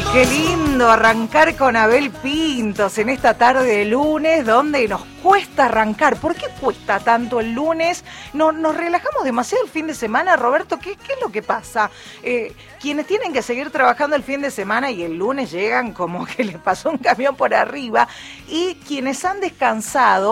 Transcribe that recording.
Qué lindo arrancar con Abel Pintos en esta tarde de lunes donde nos cuesta arrancar. ¿Por qué cuesta tanto el lunes? Nos relajamos demasiado el fin de semana, Roberto. ¿Qué es lo que pasa? Quienes tienen que seguir trabajando el fin de semana y el lunes llegan como que les pasó un camión por arriba, y quienes han descansado